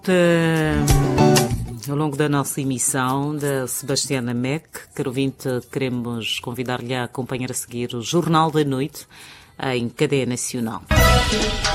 Ao longo da nossa emissão, da Sebastiana Meck, caro ouvinte, queremos convidar-lhe a acompanhar a seguir o Jornal da Noite em cadeia nacional.